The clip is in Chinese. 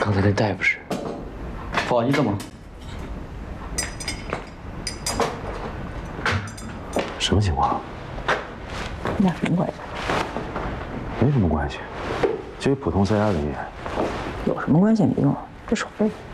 刚才那大夫是？ 不好意思吗？ 什么情况？ 你俩什么关系？ 没什么关系，就一普通 CR 人员。 有什么关系没用，这手背。